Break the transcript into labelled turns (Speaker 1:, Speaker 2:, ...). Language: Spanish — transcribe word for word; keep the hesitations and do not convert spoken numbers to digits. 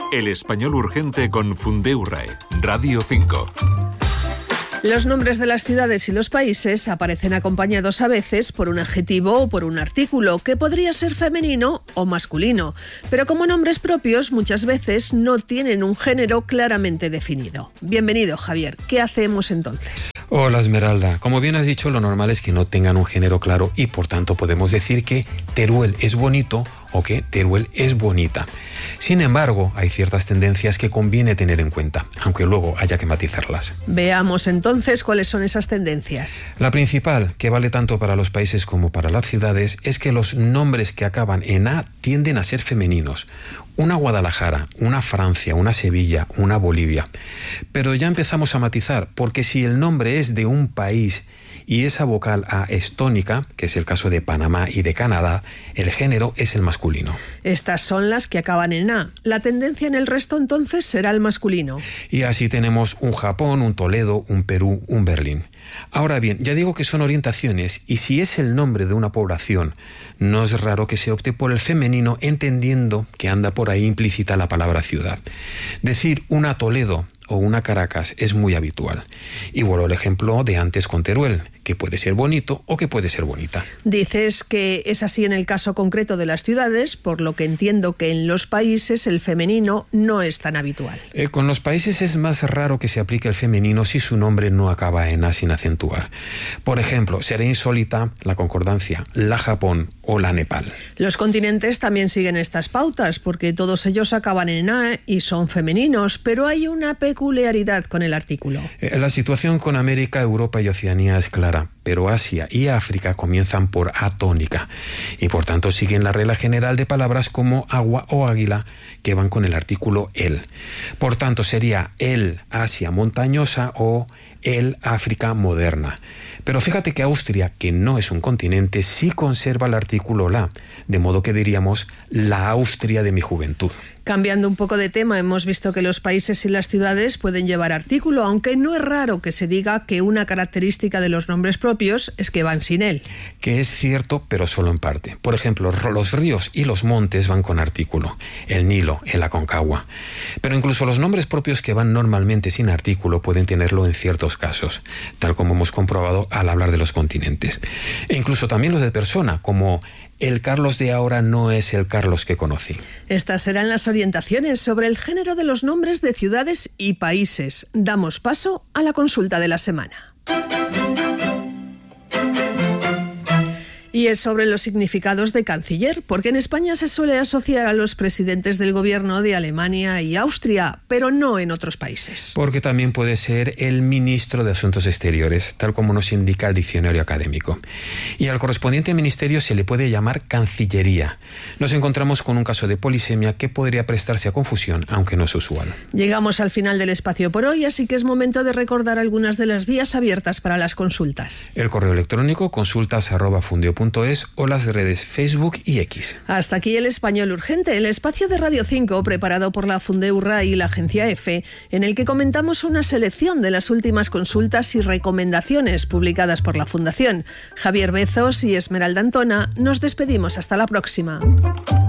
Speaker 1: El español urgente con Fundeurrae, Radio cinco.
Speaker 2: Los nombres de las ciudades y los países aparecen acompañados a veces por un adjetivo o por un artículo que podría ser femenino o masculino, pero como nombres propios muchas veces no tienen un género claramente definido. Bienvenido, Javier. ¿Qué hacemos entonces?
Speaker 3: Hola, Esmeralda. Como bien has dicho, lo normal es que no tengan un género claro y por tanto podemos decir que Teruel es bonito o que Teruel es bonita. Sin embargo, hay ciertas tendencias que conviene tener en cuenta, aunque luego haya que matizarlas.
Speaker 2: Veamos entonces cuáles son esas tendencias.
Speaker 3: La principal, que vale tanto para los países como para las ciudades, es que los nombres que acaban en A tienden a ser femeninos. Una Guadalajara, una Francia, una Sevilla, una Bolivia. Pero ya empezamos a matizar, porque si el nombre es de un país y esa vocal A es tónica, que es el caso de Panamá y de Canadá, el género es el masculino.
Speaker 2: Estas son las que acaban en A. La tendencia en el resto entonces será el masculino.
Speaker 3: Y así tenemos un Japón, un Toledo, un Perú, un Berlín. Ahora bien, ya digo que son orientaciones y si es el nombre de una población, no es raro que se opte por el femenino entendiendo que anda por ahí implícita la palabra ciudad. Decir una Toledo o una Caracas es muy habitual. Y vuelvo al ejemplo de antes con Teruel, que puede ser bonito o que puede ser bonita.
Speaker 2: Dices que es así en el caso concreto de las ciudades, por lo que entiendo que en los países el femenino no es tan habitual.
Speaker 3: Eh, con los países es más raro que se aplique el femenino si su nombre no acaba en A sin acentuar. Por ejemplo, será insólita la concordancia, la Japón o la Nepal.
Speaker 2: Los continentes también siguen estas pautas, porque todos ellos acaban en A y son femeninos, pero hay una peculiaridad con el artículo.
Speaker 3: Eh, la situación con América, Europa y Oceanía es clara, pero Asia y África comienzan por A tónica y por tanto siguen la regla general de palabras como agua o águila que van con el artículo el. Por tanto sería el Asia montañosa o el África moderna. Pero fíjate que Austria, que no es un continente, sí conserva el artículo la, de modo que diríamos la Austria de mi juventud.
Speaker 2: Cambiando un poco de tema, hemos visto que los países y las ciudades pueden llevar artículo, aunque no es raro que se diga que una característica de los nombres propios es que van sin él.
Speaker 3: Que es cierto, pero solo en parte. Por ejemplo, los ríos y los montes van con artículo, el Nilo, el Aconcagua. Pero incluso los nombres propios que van normalmente sin artículo pueden tenerlo en ciertos casos, tal como hemos comprobado al hablar de los continentes. E incluso también los de persona, como el Carlos de ahora no es el Carlos que conocí.
Speaker 2: Estas serán las orientaciones sobre el género de los nombres de ciudades y países. Damos paso a la consulta de la semana. Y es sobre los significados de canciller, porque en España se suele asociar a los presidentes del gobierno de Alemania y Austria, pero no en otros países.
Speaker 3: Porque también puede ser el ministro de Asuntos Exteriores, tal como nos indica el diccionario académico. Y al correspondiente ministerio se le puede llamar Cancillería. Nos encontramos con un caso de polisemia que podría prestarse a confusión, aunque no es usual.
Speaker 2: Llegamos al final del espacio por hoy, así que es momento de recordar algunas de las vías abiertas para las consultas.
Speaker 3: El correo electrónico consultas arroba fundio punto es o las redes Facebook y X.
Speaker 2: Hasta aquí el Español Urgente, el espacio de Radio cinco preparado por la Fundeurrae y la Agencia EFE, en el que comentamos una selección de las últimas consultas y recomendaciones publicadas por la Fundación. Javier Bezos y Esmeralda Antona, nos despedimos hasta la próxima.